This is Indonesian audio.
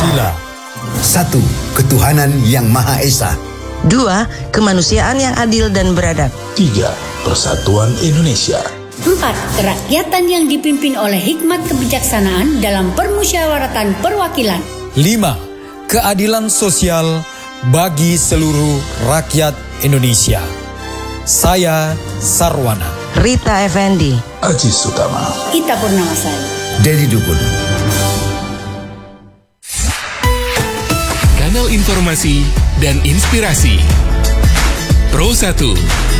Pancasila. 1. Ketuhanan Yang Maha Esa. 2. Kemanusiaan yang adil dan beradab. 3. Persatuan Indonesia. 4. Kerakyatan yang dipimpin oleh hikmat kebijaksanaan dalam permusyawaratan perwakilan. 5. Keadilan sosial bagi seluruh rakyat Indonesia. Saya Sarwana. Rita Effendi. Aji Sutama. Ita Purnamasari. Dedi Dukun. Kanal informasi dan inspirasi. Pro 1